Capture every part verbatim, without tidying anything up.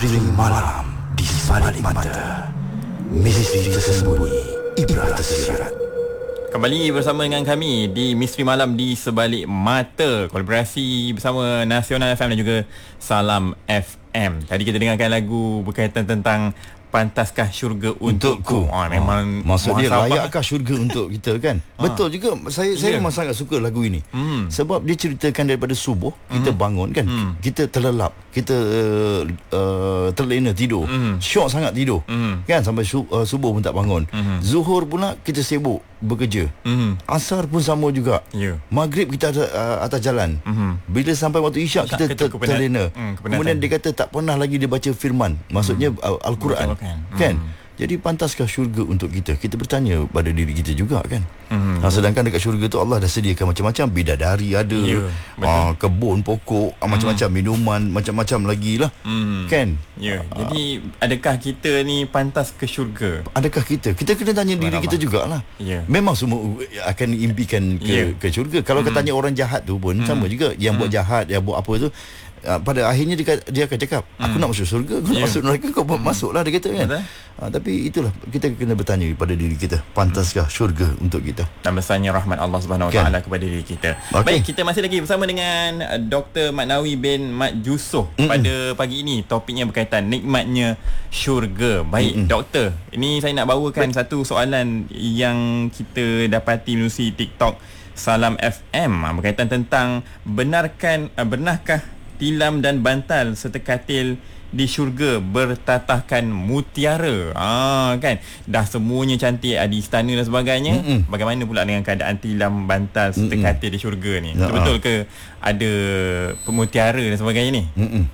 Misteri malam di sebalik mata. Misteri tersembunyi, ibrah tersirat. Kembali bersama dengan kami di Misteri Malam di Sebalik Mata, kolaborasi bersama Nasional F M dan juga Salam F M. Tadi kita dengarkan lagu berkaitan tentang pantaskah syurga untukku. Ha, memang maksud dia layakkah syurga untuk kita kan? Ha. Betul juga. Saya saya Yeah. memang sangat suka lagu ini. Hmm. Sebab dia ceritakan daripada subuh kita bangun kan. Hmm. Kita terlelap, kita uh, uh, terlena tidur. Hmm. Syok sangat tidur. Hmm. Kan sampai su- uh, subuh pun tak bangun. Hmm. Zuhur pula kita sibuk bekerja. Hmm. Asar pun sama juga. Ya. Maghrib kita atas, uh, atas jalan. Hmm. Bila sampai waktu isyak kita Isyak ter- kita kepenat- terlena. hmm, kepenatan. Kemudian dia kata tak pernah lagi dia baca firman. Maksudnya uh, Al-Quran. Betul, kan? Kan? Hmm. Jadi pantaskah syurga untuk kita? Kita bertanya pada diri kita juga kan. Hmm. Ha, sedangkan dekat syurga tu Allah dah sediakan macam-macam. Bidadari ada, Ya, ha, kebun pokok, ha, macam-macam minuman, macam-macam lagi lah. Hmm. Kan? Ya. Jadi adakah kita ni pantas ke syurga? Adakah kita? Kita kena tanya diri kita jugalah. Ya. Memang semua akan impikan ke, Ya. ke syurga. Kalau Hmm. katanya orang jahat tu pun sama juga. Yang buat jahat, yang buat apa tu, Uh, pada akhirnya dia, dia akan cakap aku Hmm. nak masuk syurga, aku nak Yeah. masuk neraka, kau hmm. masuklah, dia kata kan. uh, Tapi itulah, kita kena bertanya pada diri kita, pantaskah syurga untuk kita, Dan besarnya rahmat Allah Subhanahu Wa Kan? Taala kepada diri kita. Okey. Baik, kita masih lagi bersama dengan uh, Doktor Mat Nawi bin Mat Yusof Mm-mm. pada pagi ini. Topiknya berkaitan nikmatnya syurga. Baik, Mm-mm. doktor, ini saya nak bawakan Baik. satu soalan yang kita dapati melalui TikTok Salam F M berkaitan tentang benarkan uh, benarkah tilam dan bantal serta katil di syurga bertatahkan mutiara. Ah kan, dah semuanya cantik, ada istana dan sebagainya. Mm-mm. Bagaimana pula dengan keadaan tilam, bantal serta Mm-mm. katil di syurga ni? Ya, Betul-betul ke ada pemutiara dan sebagainya ni? Mm-mm.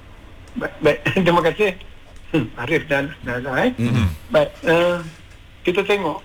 Baik, baik. Terima kasih Arif dan Nana. Eh. Mm-mm. Baik, uh, kita tengok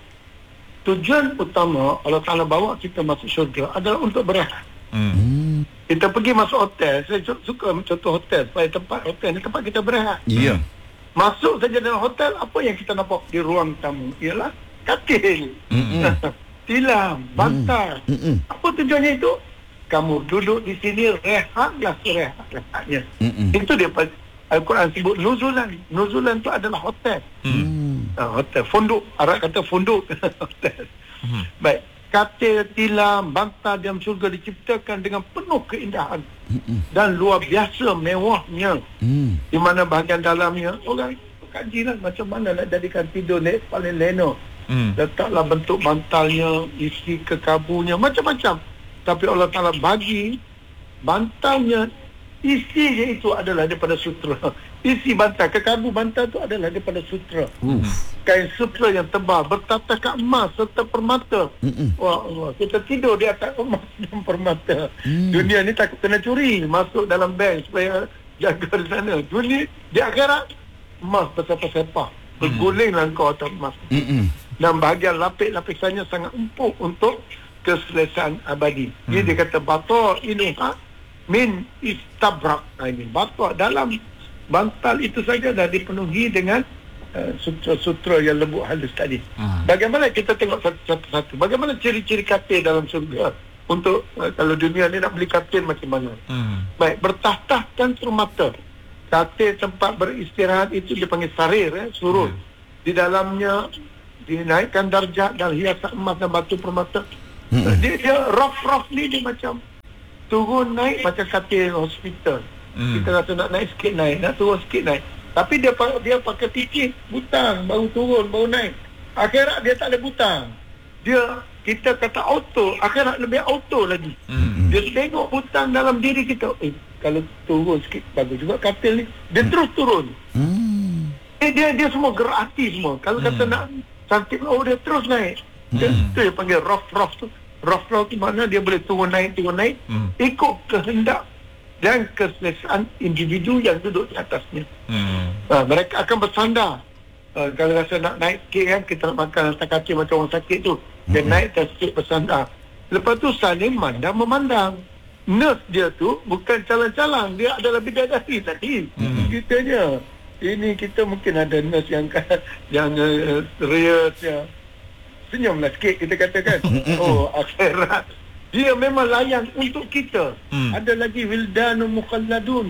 tujuan utama Allah Ta'ala bawa kita masuk syurga adalah untuk berehat. Hmm. Kita pergi masuk hotel, saya su- suka contoh hotel, supaya tempat hotel ni tempat kita berehat. Ya. Masuk saja dalam hotel, apa yang kita nampak di ruang tamu ialah katil, Mm-mm. tilam, bantal. Mm-mm. Apa tujuannya itu? Kamu duduk di sini, rehatlah serehat-rehatnya. Mm-mm. Itu dia Al-Quran sebut nuzulan. Nuzulan tu adalah hotel. Hmm. Uh, hotel, fonduk. Arab kata fonduk. Hotel. Hmm. Baik. Katil, tilam, bantal dalam syurga diciptakan dengan penuh keindahan. Mm-mm. Dan luar biasa mewahnya. Mm. Di mana bahagian dalamnya, orang kaji lah macam mana nak jadikan tidur ni paling lena. Hmm. Letaklah bentuk bantalnya, isi kekabunya, macam-macam. Tapi Allah Ta'ala bagi bantalnya, isinya itu adalah daripada sutra. Isi bantal, kekabu bantal itu adalah daripada sutra. Uf. Kain sutra yang tebal, bertatahkan emas serta permata. Mm-mm. Wah Allah, kita tidur di atas emas dan permata. Mm. Dunia ni takut kena curi, masuk dalam bank supaya jaga di sana. Dunia, di akhirat, emas bersepah-sepah. Bergulinglah kau atas emas. Mm-mm. Dan bahagian lapis-lapisannya sangat empuk untuk keselesaan abadi. Dia Hmm. dia kata bata inuha min istabrak. Nah, ini bata dalam bantal itu saja dah dipenuhi dengan uh, sutra-sutra yang lembut halus tadi. Hmm. Bagaimana kita tengok satu-satu. Bagaimana ciri-ciri katil dalam surga? Untuk uh, kalau dunia ni nak beli katil macam mana? Hmm. Baik, bertahtahkan permata. Katil tempat beristirahat itu dipanggil sarir, eh, surut. Hmm. Di dalamnya dinaikkan darjat dan hiasan emas dan batu permata. Hmm. Dia, dia rough-rough ni dia macam turun naik macam katil hospital. Hmm. Kita rasa nak naik sikit naik, nak turun sikit naik. Tapi dia dia pakai titik butang, baru turun, baru naik. Akhirat dia tak ada butang. Dia, kita kata auto, akhirat lebih auto lagi. Hmm. Dia tengok butang dalam diri kita. Eh, kalau turun sikit, bagus juga katil ni. Dia terus turun. Mm. Eh, dia dia semua gerati semua. Kalau Hmm. kata nak cantik, oh dia terus naik. Dia, Hmm. Itu yang panggil rough-rough tu. Rough-rough tu mana dia boleh turun naik, turun naik. Hmm. Ikut kehendak dan keselesaan individu yang duduk di atasnya. Hmm. Ha, mereka akan bersandar. Ha, kalau rasa nak naik sikit kan, kita nak makan atas kaki macam orang sakit tu. Dia Hmm. naik dan sikit bersandar. Lepas tu saling mandang memandang. Nurse dia tu bukan calang-calang. Dia adalah bidadari tadi. Hmm. Kitanya. Ini kita mungkin ada nurse yang yang uh, serius, yang senyumlah sikit kita katakan. Oh, akhirat. Dia memang layan untuk kita. Hmm. Ada lagi wildanun mukhalladun.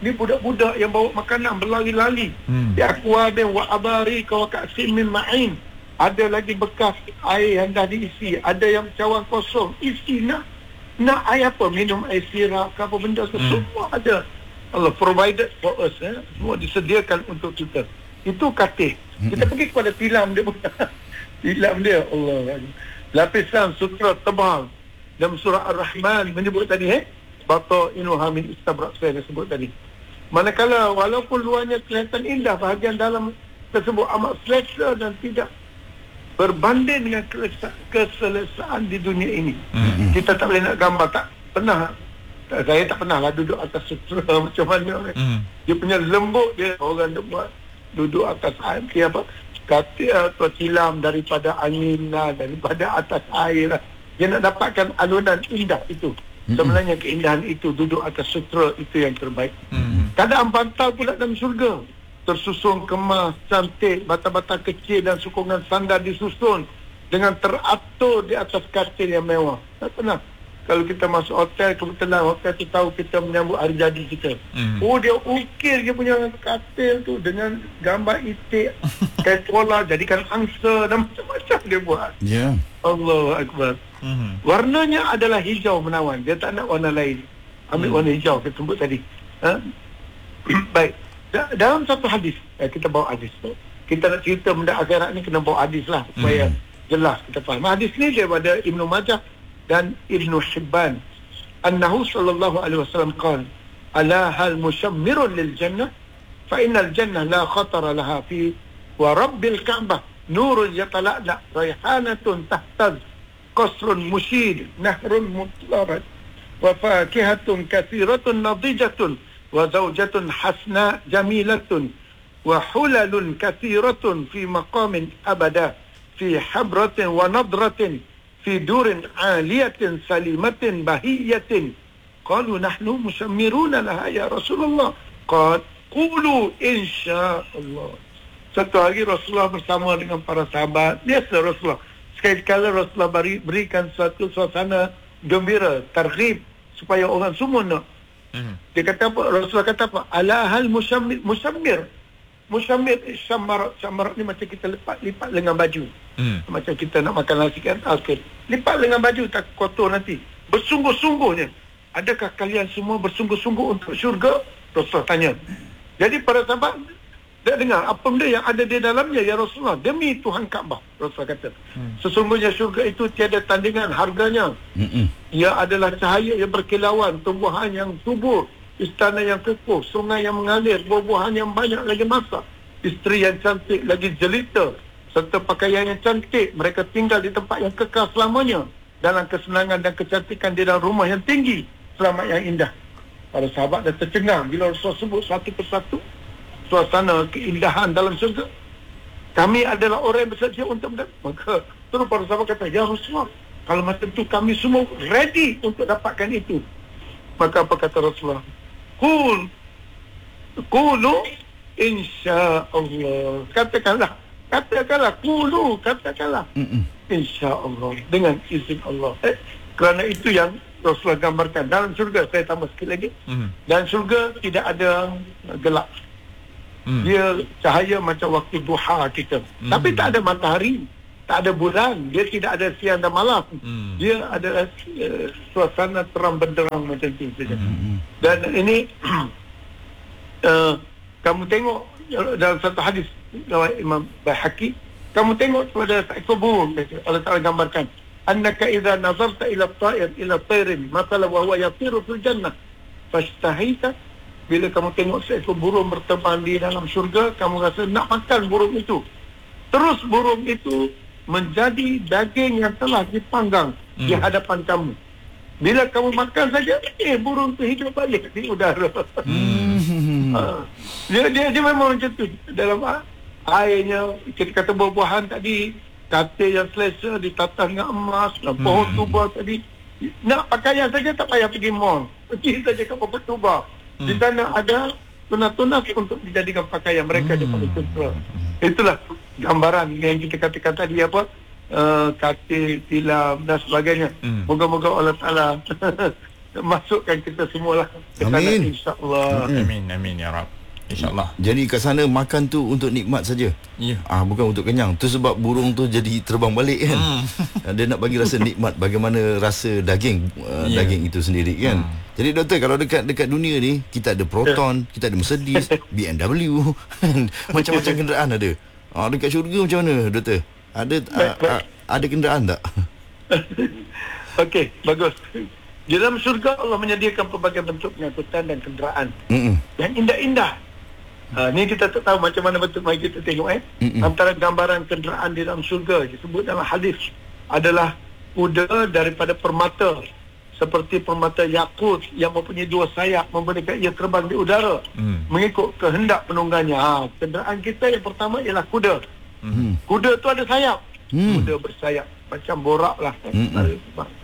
Ni budak-budak yang bawa makanan berlari-lari. Hmm. Di akwabin wa abari wa ka'sin min ma'in. Ada lagi bekas air yang dah diisi, ada yang cawan kosong, isi nak nak air apa, minum air sirap ke apa benda tu, hmm. semua ada. Allah provided for us, eh? Semua disediakan untuk kita. Itu katil. Kita pergi kepada tilam dia pun. Tilam dia, Allah. Lapisan sutra tebal dalam surah Ar-Rahman menyebut tadi, eh bata inuha min istabrak, saya sebut tadi. Manakala walaupun luarnya kelihatan indah, bahagian dalam tersebut amat selesa dan tidak berbanding dengan keselesaan di dunia ini. Mm-hmm. Kita tak boleh nak gambar, tak pernah. Saya tak pernah lah duduk atas sutra macam mana. Mm. Dia punya lembut dia, orang dia buat duduk atas air, dia apa, kata atau tilam daripada angin lah, daripada atas air lah. Dia nak dapatkan alunan indah itu. Mm-hmm. Sebenarnya keindahan itu, duduk atas sutra itu yang terbaik. Mm-hmm. Keadaan bantal pula dalam syurga, tersusun kemas, cantik, bata-bata kecil dan sokongan sandal disusun dengan teratur di atas katil yang mewah. Tak pernah. Kalau kita masuk hotel, kebetulan hotel tu tahu kita menyambut hari jadi kita. Mm. Oh, dia ukir dia punya katil tu dengan gambar itik, ketola, jadikan angsa dan macam-macam dia buat. Ya. Yeah. Allahu Akbar. Mm-hmm. Warnanya adalah hijau menawan. Dia tak nak warna lain. Ambil mm. warna hijau, kita sebut tadi. Ha? Baik. Dalam satu hadis, eh, kita bawa hadis tu. Kita nak cerita benda akhirat ni kena bawa hadis lah supaya mm. jelas kita faham. Hadis ni daripada Ibnu Majah dan Ibnu Hibban. Annahu sallallahu alaihi wasallam qala, ala hal mushammirun lil jannah fa innal jannah la khatara laha fi wa rabbil ka'bah nurun yatala'la raihanatun tahtaz qasrun mushid nahrun mutlarat wa fakihatun kathiratun nadijatun wa zawjatun hasna jamilatun wa hulalun kathiratun fi maqamin abada fi habratin wa nadratin fi durin aliyatin salimatin bahiyatin. Qalu nahnu musammiruna laha ya Rasulullah. Qad qulu insyaallah. Satu hari Rasulullah bersama dengan para sahabat. Biasa Rasulullah, sekali-kala Rasulullah beri, berikan satu suasana gembira, targhib supaya orang semua nak. Hmm. Dia kata apa? Rasulullah kata apa? Ala hal musammir, musammir. Musammir syamarat, syamarat ni macam kita lipat-lipat lengan baju. Hmm. Macam kita nak makan nasi kan, okay. Lipat lengan baju tak kotor nanti. Bersungguh-sungguhnya. Adakah kalian semua bersungguh-sungguh untuk syurga? Rasulullah tanya. Jadi para sahabat dia dengar apa benda yang ada di dalamnya ya Rasulullah, demi Tuhan Kaabah. Rasulullah kata, hmm. sesungguhnya syurga itu tiada tandingan harganya. Hmm. Ia adalah cahaya yang berkilauan, tumbuhan yang subur, istana yang kukuh, sungai yang mengalir, buah-buahan yang banyak lagi masak, isteri yang cantik lagi jelita, serta pakaian yang cantik. Mereka tinggal di tempat yang kekal selamanya, dalam kesenangan dan kecantikan di dalam rumah yang tinggi, selamat yang indah. Para sahabat dah tercengang bila Rasulullah sebut satu persatu suasana keindahan dalam syurga. Kami adalah orang yang bersedia untuk mendapat. Maka terus para sahabat kata, ya Rasulullah, kalau macam tu kami semua ready untuk dapatkan itu. Maka apa kata Rasulullah? Qul Qulu insya-Allah. Katakanlah, katakanlah qulu, katakanlah insya-Allah, dengan izin Allah. Eh, kerana itu yang Rasulullah gambarkan dalam syurga. Saya tambah sikit lagi. Mm. Dan syurga tidak ada gelap. Mm. Dia cahaya macam waktu duha kita. Mm. Tapi tak ada matahari, tak ada bulan, dia tidak ada siang dan malam. Mm. Dia adalah uh, suasana terang benderang macam itu saja. Mm. Dan ini uh, kamu tengok dalam satu hadis riwayat Imam Baihaqi, kamu tengok pada seekor burung, Allah Taala gambarkan, annaka idza nazarta ila at-ta'ir ila at-tayrin mathala wa huwa yatiru fil jannah fashtahita. Bila kamu tengok seekor burung berterbang di dalam syurga, kamu rasa nak makan burung itu. Terus burung itu menjadi daging yang telah dipanggang hmm. di hadapan kamu. Bila kamu makan saja, eh burung itu hidup balik di udara. Hmm. uh, dia, dia dia memang macam tu. Dalam airnya, kita kata buah-buahan tadi, katil yang selesa ditata dengan emas, hmm. pohon tuba tadi. Nak pakaian saja tak payah pergi mall. Pergi saja ke pohon tuba. Hmm. Di sana ada tunas-tunas untuk dijadikan pakaian mereka hmm. daripada sutra. Itulah gambaran yang kita katakan tadi apa, uh, katil, tilam dan sebagainya. Hmm. Moga-moga Allah Ta'ala masukkan kita semualah ke sana, Amin. insya-Allah. Amin, amin ya Rab. InsyaAllah. Jadi kat sana makan tu untuk nikmat saja. Ya. Ah, bukan untuk kenyang. Tu sebab burung tu jadi terbang balik kan. Hmm. Dia nak bagi rasa nikmat bagaimana rasa daging uh, Ya. daging itu sendiri kan. Hmm. Jadi doktor, kalau dekat dekat dunia ni kita ada Proton, kita ada Mercedes, B M W, macam-macam kenderaan ada. Ah, dekat syurga macam mana doktor? Ada uh, uh, ada kenderaan tak? Okey, bagus. Di dalam syurga Allah menyediakan pelbagai bentuk pengangkutan dan kenderaan Mm-mm. yang indah-indah. Ha, ni kita tak tahu macam mana bentuk, mari kita tengok eh. Mm-mm. Antara gambaran kenderaan di dalam syurga disebut dalam hadis adalah kuda daripada permata, seperti permata yakut yang mempunyai dua sayap, memberikan ia terbang di udara Hmm. mengikut kehendak penunggannya. Ha, kenderaan kita yang pertama ialah kuda. Hmm. Kuda tu ada sayap. Hmm. Kuda bersayap macam borak lah. Hmm.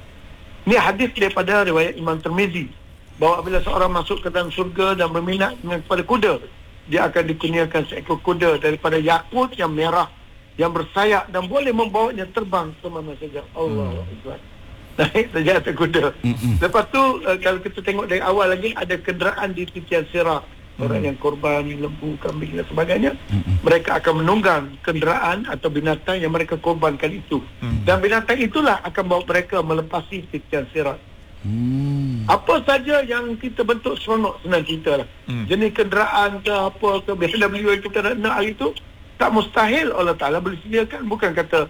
Ini hadis daripada riwayat Imam Tirmizi, bahawa bila seorang masuk ke dalam syurga dan berminat dengan kepada kuda, dia akan dikurniakan seekor kuda daripada yakut yang merah yang bersayap dan boleh membawanya terbang ke mana saja. Allah Akbar. Naik saja atas kuda. Mm-mm. Lepas tu uh, kalau kita tengok dari awal lagi, ada kenderaan di titian sirat. Orang yang korban lembu, kambing dan sebagainya, mereka akan menunggang kenderaan atau binatang yang mereka korbankan itu. Dan binatang itulah akan bawa mereka melepasi titian sirat. Hmm. Apa saja yang kita bentuk seronok, senang cerita lah. Hmm. Jenis kenderaan ke apa ke B M W yang kita nak nak hari tu, tak mustahil Allah Ta'ala boleh sediakan. Bukan kata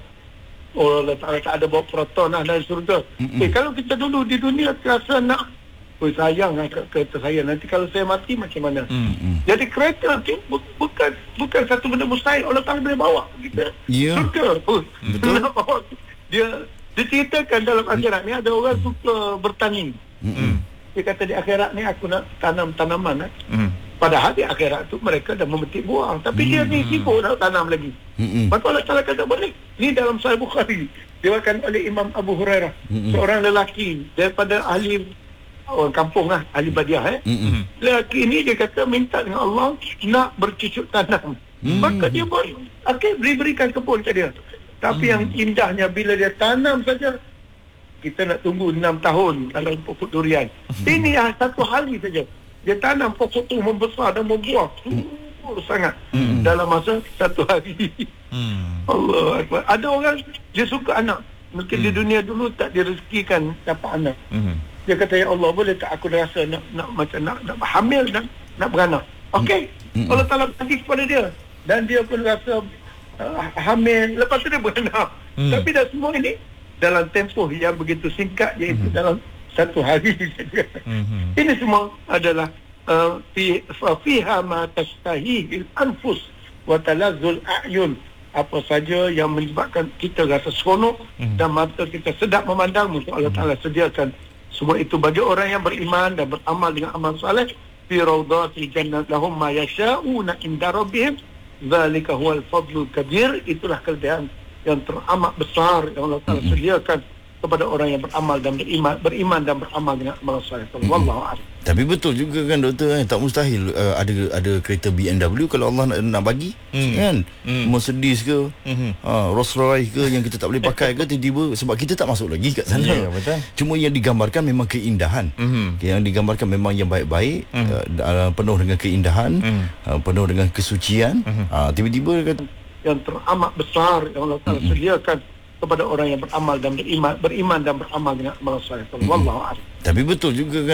oh, Allah Ta'ala tak ada bawa Proton lah dari surga. Mm-mm. Eh, kalau kita dulu di dunia terasa nak, oh sayang lah kereta saya, nanti kalau saya mati macam mana? Hmm. Jadi kereta tu bu- bukan bukan satu benda mustahil. Allah Ta'ala boleh bawa kita Ya. surga. Oh, Betul. nak bawa. Dia diceritakan dalam akhirat ni ada orang suka bertani. Hmm. Dia kata di akhirat ni aku nak tanam tanaman eh. Hmm. Padahal di akhirat tu mereka dah memetik buah, tapi dia ni sibuk nak tanam lagi. Mm-mm. Maka Allah Ta'ala kata boleh. Ni dalam Sahih Bukhari diriwayatkan oleh Imam Abu Hurairah, Mm-mm. seorang lelaki daripada ahli orang kampung lah, ahli badiah eh. Mm-mm. Lelaki ni dia kata minta dengan Allah nak bercucuk tanam. Hmm. Maka dia pun okey, beri-berikan kebun ke dia. Tapi yang indahnya bila dia tanam saja, kita nak tunggu enam tahun dalam pokok durian. Ini ah, satu hari saja. Dia tanam pokok tu membesar dan membuah subur sangat dalam masa satu hari. Hmm. Allah Akbar. Ada orang dia suka anak. Mungkin di dunia dulu tak direzekikan dapat anak. Hmm. Dia kata, ya Allah, boleh tak aku rasa nak nak macam nak, nak hamil dan nak beranak. Okey. Allah Ta'ala bagi kepada dia. Dan dia pun rasa uh, hamil. Lepas tu dia beranak. Hmm. Tapi dah semua ini dalam tempoh yang begitu singkat, iaitu hmm. dalam satu hari saja. Hmm. Ini semua adalah uh, fi fiha ma tastahihi al-anfus wa talazzul a'yun. Apa saja yang menyebabkan kita rasa seronok hmm. dan mata kita sedap memandang, maka Allah Ta'ala sediakan semua itu bagi orang yang beriman dan beramal dengan amal soleh. Fi rawdatil jannah lahum ma yasha'una inda rabbihim, zalika huwal fadlul kabir. Itulah kelebihan yang teramat besar yang Allah Ta'ala sediakan kepada orang yang beramal dan beriman, beriman dan beramal dengan amal soleh. Wallahu a'lam. Tapi betul juga kan doktor kan, tak mustahil uh, ada ada kereta B M W kalau Allah nak, nak bagi Hmm. kan. Hmm. Mercedes ke, Hmm. uh, Rolls Royce ke yang kita tak boleh pakai ke, tiba-tiba sebab kita tak masuk lagi kat sana. Ya, betul. Cuma yang digambarkan memang keindahan. Hmm. Yang digambarkan memang yang baik-baik, Hmm. uh, penuh dengan keindahan, Hmm. uh, penuh dengan kesucian. Hmm. Uh, tiba-tiba dia kata Yang teramat besar yang Allah Ta'ala sediakan kepada orang yang beramal dan beriman, beriman dan beramal dengan amal soleh. Wallahu a'lam. tapi betul juga kan